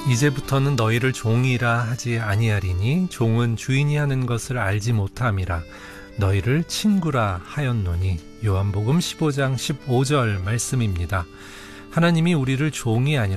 이제부터는 너희를 종이라 하지 아니하리니 종은 주인이 하는 것을 알지 못함이라 너희를 친구라 하였노니. 요한복음 15장 15절 말씀입니다. 하나님이 우리를 종이 아니라